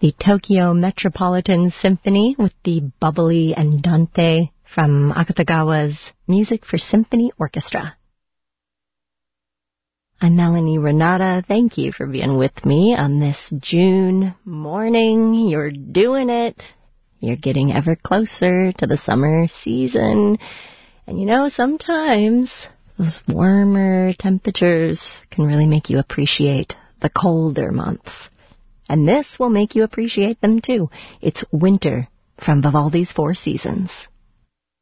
the Tokyo Metropolitan Symphony with the bubbly Andante from Akutagawa's Music for Symphony Orchestra. I'm Melanie Renata. Thank you for being with me on this June morning. You're doing it. You're getting ever closer to the summer season. And you know, sometimes those warmer temperatures can really make you appreciate the colder months. And this will make you appreciate them too. It's winter from Vivaldi's Four Seasons.